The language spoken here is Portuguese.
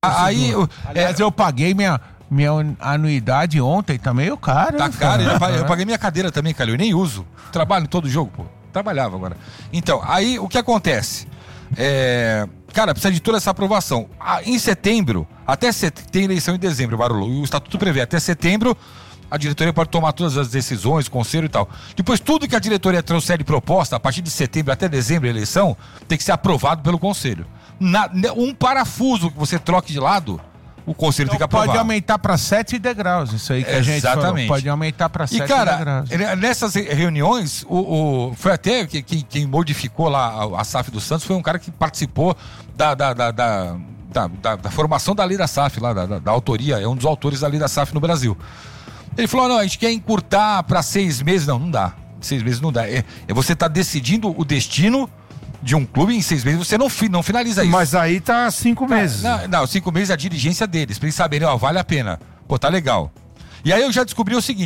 Aí, aliás, eu paguei minha anuidade ontem, tá meio caro. Tá caro, eu paguei minha cadeira também, cara, eu nem uso. Trabalho em todo jogo, pô. Trabalhava agora. Então, aí o que acontece? Cara, precisa de toda essa aprovação. Em setembro, tem eleição em dezembro, Barolo. E o estatuto prevê, até setembro, a diretoria pode tomar todas as decisões, o conselho e tal. Depois, tudo que a diretoria trouxer de proposta, a partir de setembro até dezembro, a eleição, tem que ser aprovado pelo conselho. Um parafuso que você troque de lado, o conselho tem que aprovar. Pode aumentar para 7 degraus, isso aí que a gente falou. Pode aumentar para 7 degraus. E, cara, nessas reuniões, foi até quem modificou lá a SAF do Santos, foi um cara que participou da formação da lei da SAF, lá, da autoria, é um dos autores da lei da SAF no Brasil. Ele falou, não, a gente quer encurtar para 6 meses. Não dá. 6 meses não dá. Você está decidindo o destino de um clube em 6 meses, você não finaliza isso. Mas aí tá 5 meses. Não, 5 meses é a dirigência deles, pra eles saberem, vale a pena. Pô, tá legal. E aí eu já descobri o seguinte,